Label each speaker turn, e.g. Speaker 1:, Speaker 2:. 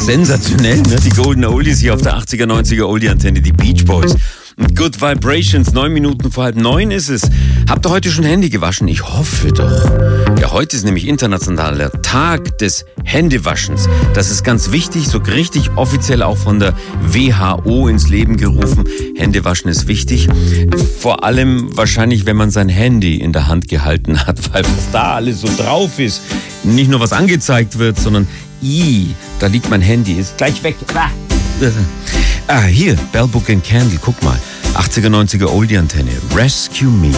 Speaker 1: sensationell, ne? Die Golden Oldies hier auf der 80er, 90er Oldie-Antenne, die Beach Boys. Good Vibrations, 9 Minuten vor 8:30 ist es. Habt ihr heute schon Handy gewaschen? Ich hoffe doch. Ja, heute ist nämlich internationaler Tag des Händewaschens. Das ist ganz wichtig, so richtig offiziell auch von der WHO ins Leben gerufen. Händewaschen ist wichtig. Vor allem wahrscheinlich, wenn man sein Handy in der Hand gehalten hat, weil was da alles so drauf ist. Nicht nur was angezeigt wird, sondern da liegt mein Handy, ist gleich weg. Hier, Bell Book and Candle, guck mal. 80er, 90er Oldie-Antenne. Rescue Me.